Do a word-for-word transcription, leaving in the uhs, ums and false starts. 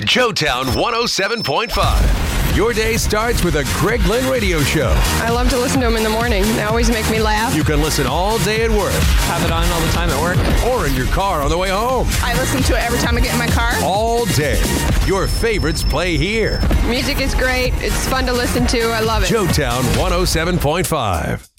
Joetown one oh seven point five. Your day starts with a Greg Lynn radio show. I love to listen to them in the morning. They always make me laugh. You can listen all day at work. Have it on all the time at work. Or in your car on the way home. I listen to it every time I get in my car. All day. Your favorites play here. Music is great. It's fun to listen to. I love it. Joetown one oh seven point five.